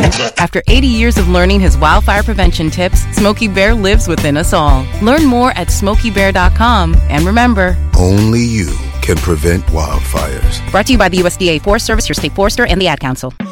After 80 years of learning his wildfire prevention tips, Smokey Bear lives within us all. Learn more at SmokeyBear.com. And remember, only you can prevent wildfires. Brought to you by the USDA Forest Service, your state forester, and the Ad Council.